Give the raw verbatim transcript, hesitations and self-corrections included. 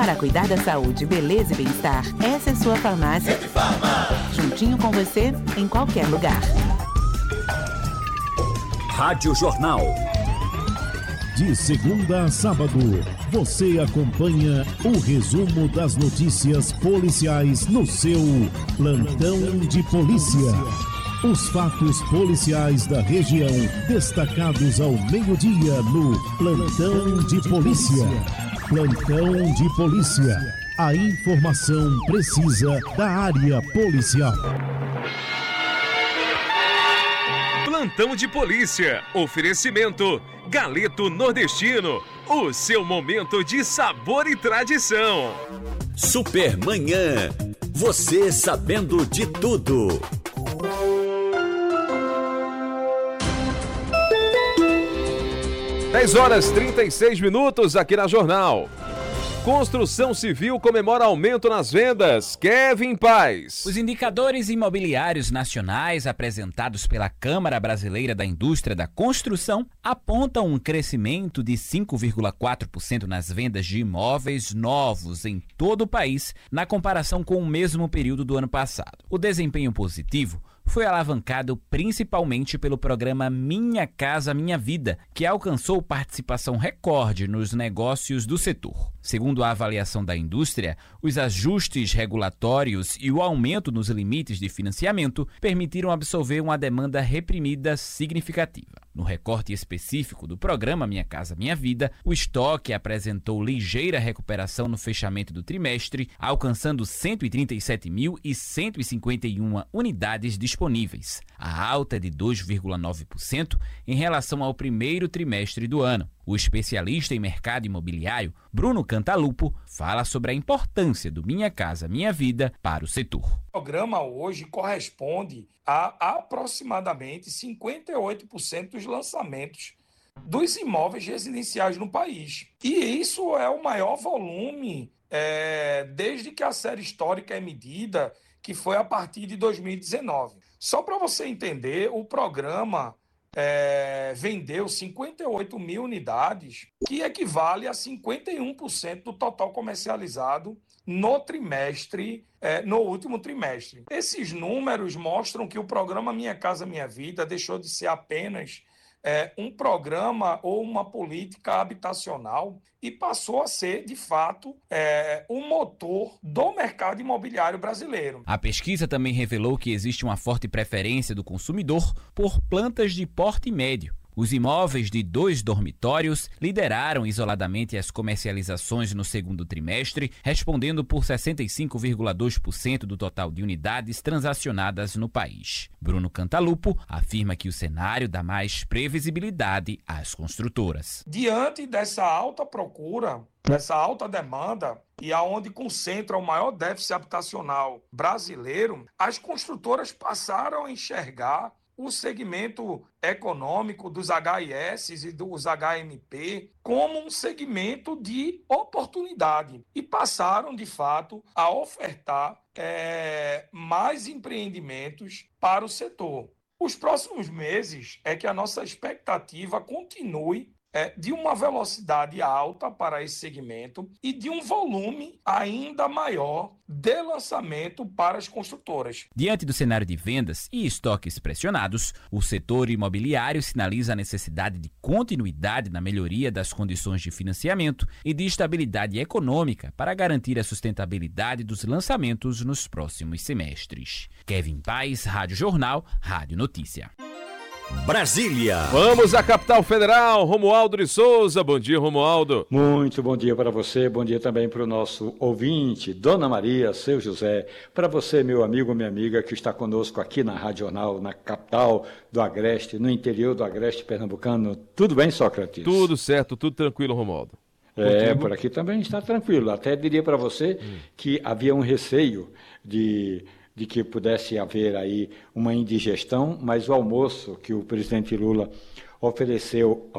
Para cuidar da saúde, beleza e bem-estar, essa é sua farmácia. Juntinho com você, em qualquer lugar. Rádio Jornal. De segunda a sábado, você acompanha o resumo das notícias policiais no seu Plantão de Polícia. Os fatos policiais da região, destacados ao meio-dia no Plantão de Polícia. Plantão de Polícia. A informação precisa da área policial. Plantão de Polícia. Oferecimento Galeto Nordestino. O seu momento de sabor e tradição. Supermanhã. Você sabendo de tudo. dez horas e trinta e seis minutos aqui na Jornal. Construção Civil comemora aumento nas vendas. Kevin Paz. Os indicadores imobiliários nacionais apresentados pela Câmara Brasileira da Indústria da Construção apontam um crescimento de cinco vírgula quatro por cento nas vendas de imóveis novos em todo o país, na comparação com o mesmo período do ano passado. O desempenho positivo foi alavancado principalmente pelo programa Minha Casa Minha Vida, que alcançou participação recorde nos negócios do setor. Segundo a avaliação da indústria, os ajustes regulatórios e o aumento nos limites de financiamento permitiram absorver uma demanda reprimida significativa. No recorte específico do programa Minha Casa Minha Vida, o estoque apresentou ligeira recuperação no fechamento do trimestre, alcançando cento e trinta e sete mil cento e cinquenta e uma unidades disponíveis. A alta é de dois vírgula nove por cento em relação ao primeiro trimestre do ano. O especialista em mercado imobiliário, Bruno Cantalupo, fala sobre a importância do Minha Casa Minha Vida para o setor. O programa hoje corresponde a aproximadamente cinquenta e oito por cento dos lançamentos dos imóveis residenciais no país. E isso é o maior volume é, desde que a série histórica é medida, que foi a partir de dois mil e dezenove. Só para você entender, o programa É, vendeu cinquenta e oito mil unidades, que equivale a cinquenta e um por cento do total comercializado no trimestre, é, no último trimestre. Esses números mostram que o programa Minha Casa Minha Vida deixou de ser apenas é, um programa ou uma política habitacional e passou a ser, de fato, é, o motor do mercado imobiliário brasileiro. A pesquisa também revelou que existe uma forte preferência do consumidor por plantas de porte médio. Os imóveis de dois dormitórios lideraram isoladamente as comercializações no segundo trimestre, respondendo por sessenta e cinco vírgula dois por cento do total de unidades transacionadas no país. Bruno Cantalupo afirma que o cenário dá mais previsibilidade às construtoras. Diante dessa alta procura, dessa alta demanda, e aonde concentra o maior déficit habitacional brasileiro, as construtoras passaram a enxergar o segmento econômico dos H I S e dos H M P como um segmento de oportunidade e passaram, de fato, a ofertar é, mais empreendimentos para o setor. Os próximos meses é que a nossa expectativa continue É, de uma velocidade alta para esse segmento e de um volume ainda maior de lançamento para as construtoras. Diante do cenário de vendas e estoques pressionados, o setor imobiliário sinaliza a necessidade de continuidade na melhoria das condições de financiamento e de estabilidade econômica para garantir a sustentabilidade dos lançamentos nos próximos semestres. Kevin Paz, Rádio Jornal, Rádio Notícia. Brasília. Vamos à capital federal, Romualdo de Souza. Bom dia, Romualdo. Muito bom dia para você, bom dia também para o nosso ouvinte, Dona Maria, seu José, para você, meu amigo, minha amiga, que está conosco aqui na Rádio Jornal, na capital do Agreste, no interior do Agreste pernambucano. Tudo bem, Sócrates? Tudo certo, tudo tranquilo, Romualdo. É, Contigo? Por aqui também está tranquilo. Até diria para você hum. que havia um receio de... de que pudesse haver aí uma indigestão, mas o almoço que o presidente Lula ofereceu